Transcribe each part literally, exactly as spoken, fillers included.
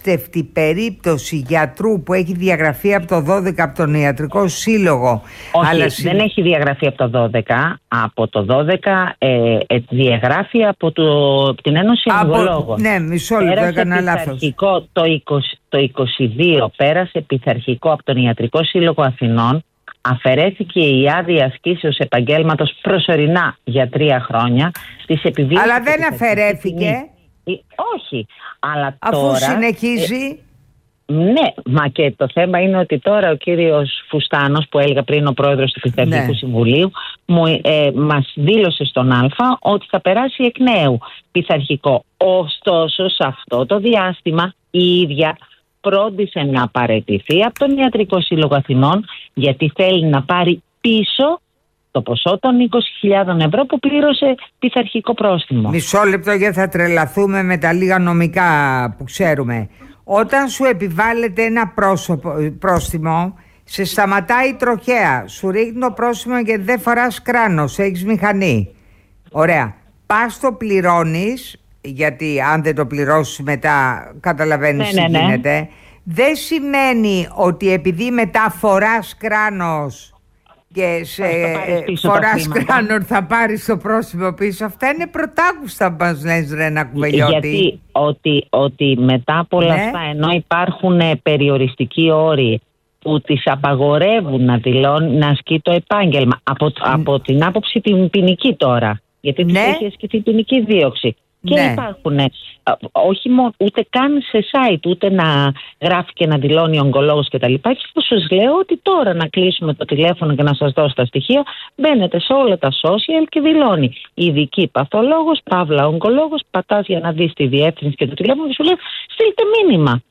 απίστευτη περίπτωση γιατρού που έχει διαγραφεί από το δώδεκα από τον Ιατρικό Σύλλογο. Όχι, αλλά... δεν έχει διαγραφεί από το δώδεκα. Από το δώδεκα ε, ε, διαγράφει από, το, από την Ένωση Ογκολόγων. Ναι, μισό λεπτό, έκανα λάθος. Το, είκοσι, το είκοσι δύο πέρασε πειθαρχικό από τον Ιατρικό Σύλλογο Αθηνών. Αφαιρέθηκε η άδεια ασκήσεως επαγγέλματος προσωρινά για τρία χρόνια. Αλλά δεν αφαιρέθηκε. Όχι, αλλά αφού τώρα, συνεχίζει. Ε, ναι, μα και το θέμα είναι ότι τώρα ο κύριος Φουστάνος, που έλεγα πριν ο πρόεδρος του Πειθαρχικού ναι. Συμβουλίου, μου, ε, μας δήλωσε στον Α ότι θα περάσει εκ νέου πειθαρχικό. Ωστόσο, σε αυτό το διάστημα η ίδια πρόντισε να παραιτηθεί από τον Ιατρικό Σύλλογο Αθηνών, γιατί θέλει να πάρει πίσω το ποσό των είκοσι χιλιάδες ευρώ που πλήρωσε πειθαρχικό πρόστιμο. Μισό λεπτό, γιατί θα τρελαθούμε με τα λίγα νομικά που ξέρουμε. Όταν σου επιβάλλεται ένα πρόσωπο, πρόστιμο, σε σταματάει τροχαία, σου ρίχνει το πρόστιμο και δεν φοράς κράνος, έχεις μηχανή. Ωραία. Πας το πληρώνεις, γιατί αν δεν το πληρώσεις μετά καταλαβαίνεις ναι, τι ναι, ναι. γίνεται. Δεν σημαίνει ότι επειδή μετά φοράς κράνος και σε φοράς κράνος θα πάρεις το πρόστιμο πίσω. Αυτά είναι πρωτάκουστα που μας λες, Ρένα Κουβελιώτη. Γιατί ότι, ότι μετά από όλα ναι. αυτά, ενώ υπάρχουν περιοριστικοί όροι που τις απαγορεύουν να δηλώνει, να ασκεί το επάγγελμα από, mm. από την άποψη την ποινική τώρα, γιατί ναι. τους έχει ασκηθεί ποινική δίωξη. Και ναι. υπάρχουν, όχι μόνο, ούτε καν σε site, ούτε να γράφει και να δηλώνει ο ογκολόγος κτλ. Και θα σας λέω ότι τώρα να κλείσουμε το τηλέφωνο και να σας δώσω τα στοιχεία, μπαίνετε σε όλα τα social και δηλώνει ειδική παθολόγος, παύλα ογκολόγος, πατάς για να δεις τη διεύθυνση και το τηλέφωνο και σου λέει στείλτε μήνυμα.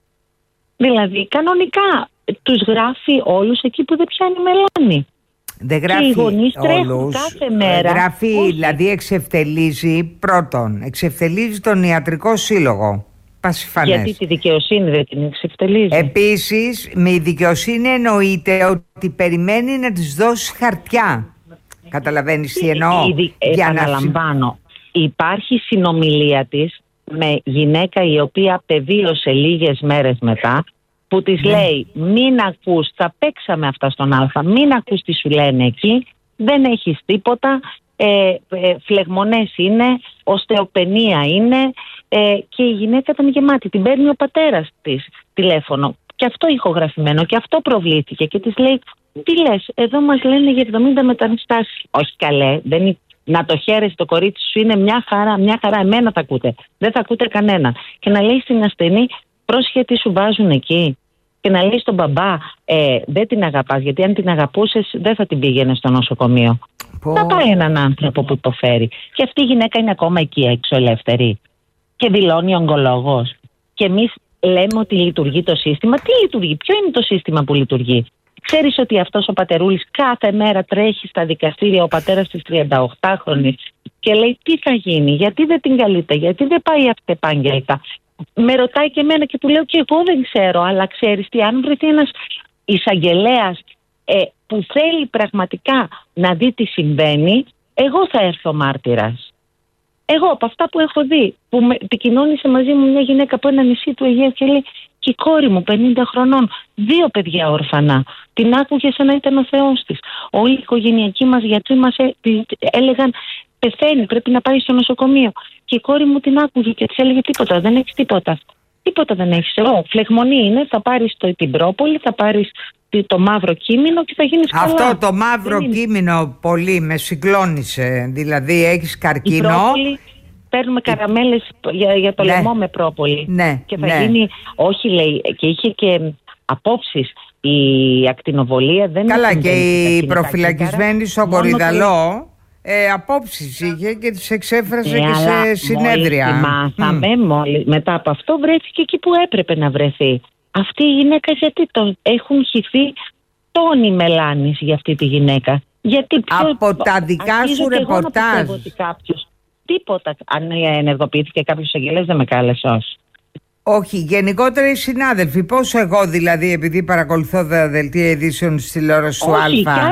Δηλαδή κανονικά τους γράφει όλους εκεί που δεν πιάνει μελάνη. Δεν γράφει όλους, κάθε μέρα. Γράφει, όχι. Δηλαδή εξευτελίζει πρώτον, εξευτελίζει τον Ιατρικό Σύλλογο. Πασιφανές. Γιατί τη δικαιοσύνη δεν την εξευτελίζει. Επίσης, με η δικαιοσύνη εννοείται ότι περιμένει να της δώσει χαρτιά. Καταλαβαίνεις τι εννοώ? Ήδη, επαναλαμβάνω, να... υπάρχει συνομιλία της με γυναίκα η οποία απεβίωσε λίγες μέρες μετά, που της ναι. λέει μην ακούς, τα παίξαμε αυτά στον Α, μην ακούς τι σου λένε εκεί, δεν έχεις τίποτα, ε, ε, φλεγμονές είναι, οστεοπενία είναι, ε, και η γυναίκα ήταν γεμάτη, την παίρνει ο πατέρας της τηλέφωνο και αυτό ηχογραφημένο και αυτό προβλήθηκε και της λέει τι λες, εδώ μας λένε για εβδομήντα μεταναστάσεις. Όχι καλέ, δεν είναι. Να το χαίρεσαι, το κορίτσι σου είναι μια χαρά, μια χαρά, εμένα θα ακούτε, δεν θα ακούτε κανένα. Και να λέει στην ασθενή πρόσχε τι σου βάζουν εκεί. Και να λέει στον μπαμπά, ε, δεν την αγαπάς, γιατί αν την αγαπούσες δεν θα την πήγαινε στο νοσοκομείο. Oh. Θα πάει έναν άνθρωπο που υποφέρει. Και αυτή η γυναίκα είναι ακόμα εκεί έξω ελεύθερη. Και δηλώνει ογκολόγος. Και εμείς λέμε ότι λειτουργεί το σύστημα. Τι λειτουργεί, ποιο είναι το σύστημα που λειτουργεί? Ξέρεις ότι αυτός ο πατερούλης κάθε μέρα τρέχει στα δικαστήρια, ο πατέρας της τριανταοκτάχρονης, και λέει τι θα γίνει, γιατί δεν την καλείται, γιατί δεν πάει αυτεπάγγελτα. Με ρωτάει και εμένα και του λέω και εγώ δεν ξέρω, αλλά ξέρεις τι, αν βρεθεί ένας εισαγγελέας ε, που θέλει πραγματικά να δει τι συμβαίνει, εγώ θα έρθω μάρτυρας. Εγώ από αυτά που έχω δει, που με, επικοινώνησε μαζί μου μια γυναίκα από ένα νησί του Αιγαίου και λέει και η κόρη μου πενήντα χρονών, δύο παιδιά όρφανα, την άκουγε σαν να ήταν ο Θεός της. Όλοι οι οικογενειακοί μας γιατροί μας ε, έλεγαν πεθαίνει, πρέπει να πάει στο νοσοκομείο. Και η κόρη μου την άκουγε και της έλεγε τίποτα, δεν έχεις τίποτα. Τίποτα δεν έχεις. Εγώ, φλεγμονή είναι, θα πάρεις το, την πρόπολη, θα πάρεις το, το μαύρο κείμενο και θα γίνεις καλά. Αυτό το μαύρο δεν κείμενο είναι. Πολύ με συγκλώνησε. Δηλαδή έχεις καρκίνο. Η πρόπολη, παίρνουμε καραμέλες για, για το ναι. λαιμό με πρόπολη. Ναι. Και θα ναι. γίνει, όχι λέει, και είχε και απόψεις. Η ακτινοβολία δεν είναι. Καλά, και η προφυλακισμένη στον Κορυδαλό. Ε, απόψεις είχε και τις εξέφρασε ε, και σε συνέδρια. Μόλις μάθαμε, mm. μόλις, μετά από αυτό βρέθηκε εκεί που έπρεπε να βρεθεί. Αυτή η γυναίκα γιατί το έχουν χυθεί τόνοι μελάνης για αυτή τη γυναίκα. Γιατί πιο, από τα δικά σου ρεπορτάζ. Κάποιος, τίποτα, αν ενεργοποιήθηκε κάποιος αγγελέας δεν με κάλεσε όχι. Όχι, γενικότερα οι συνάδελφοι, πώς εγώ δηλαδή, επειδή παρακολουθώ τα δελτία ειδήσεων στη τηλεόραση του όχι, Α. Και άλλοι,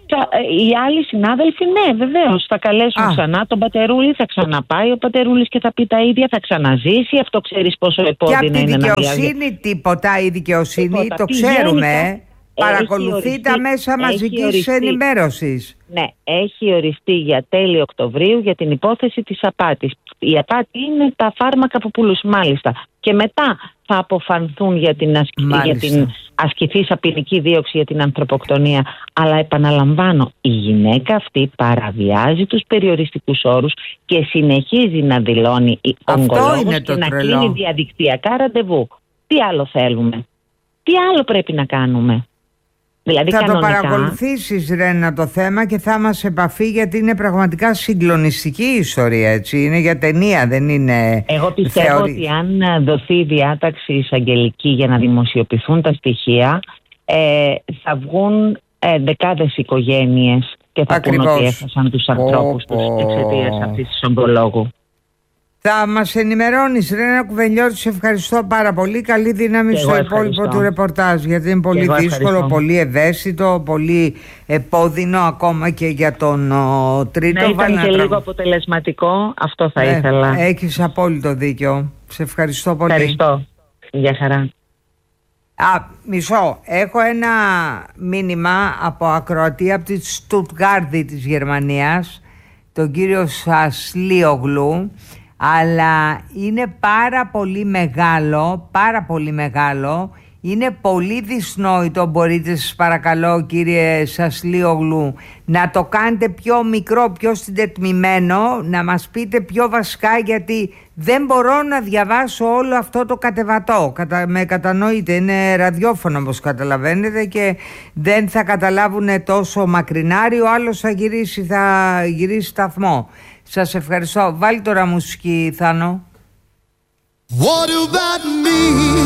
Οι άλλοι συνάδελφοι, ναι, βεβαίως, θα καλέσουν Α. ξανά τον Πατερούλη, θα ξαναπάει ο Πατερούλης και θα πει τα ίδια, θα ξαναζήσει. Αυτό ξέρεις πόσο επώδυνο είναι. Και από τη δικαιοσύνη τίποτα, η δικαιοσύνη τίποτα. Το ξέρουμε. Παρακολουθεί τα μέσα μαζικής ενημέρωσης. Ναι, έχει οριστεί για τέλη Οκτωβρίου για την υπόθεση της απάτης. Η απάτη είναι τα φάρμακα που πουλούσαν, μάλιστα. Και μετά θα αποφανθούν για την, ασκη... για την ασκηθής ποινική δίωξη για την ανθρωποκτονία. Αλλά επαναλαμβάνω, η γυναίκα αυτή παραβιάζει τους περιοριστικούς όρους και συνεχίζει να δηλώνει ογκολόγος και να τρελό. κλείνει διαδικτυακά ραντεβού. Τι άλλο θέλουμε? Τι άλλο πρέπει να κάνουμε? Δηλαδή, θα κανονικά... το παρακολουθήσεις, Ρένα, το θέμα και θα μας επαφή, γιατί είναι πραγματικά συγκλονιστική η ιστορία, έτσι. Είναι για ταινία, δεν είναι... Εγώ πιστεύω θεωρή... ότι αν δοθεί η διάταξη εισαγγελική για να δημοσιοποιηθούν τα στοιχεία, ε, θα βγουν ε, δεκάδες οικογένειες και θα Ακριβώς. πούν ότι έφτασαν τους ανθρώπους τους εξαιτίας αυτής της ογκολόγου. Θα μας ενημερώνεις, Ρένα Κουβελιώτη, σε ευχαριστώ πάρα πολύ. Καλή δύναμη στο υπόλοιπο του ρεπορτάζ, γιατί είναι πολύ δύσκολο, ευχαριστώ. Πολύ ευαίσθητο, πολύ επώδυνο ακόμα και για τον ο, τρίτο. Ναι, ήταν και λίγο αποτελεσματικό, αυτό θα ναι, ήθελα. Έχεις απόλυτο δίκιο. Σε ευχαριστώ πολύ. Ευχαριστώ. Γεια χαρά. Α, μισό. Έχω ένα μήνυμα από ακροατή από τη Στουτγκάρδη της Γερμανίας, τον κύριο Σασλίογλου. Αλλά είναι πάρα πολύ μεγάλο, πάρα πολύ μεγάλο, είναι πολύ δυσνόητο. Μπορείτε, σας παρακαλώ, κύριε Σασλίογλου, να το κάνετε πιο μικρό, πιο συντετμημένο, να μας πείτε πιο βασικά, γιατί δεν μπορώ να διαβάσω όλο αυτό το κατεβατό. Κατα... με κατανοείτε, είναι ραδιόφωνο όπως καταλαβαίνετε και δεν θα καταλάβουν τόσο μακρινάρι, ο άλλος θα γυρίσει, θα γυρίσει σταθμό. Σας ευχαριστώ. Βάλει τώρα μουσική, Θάνο. What about me?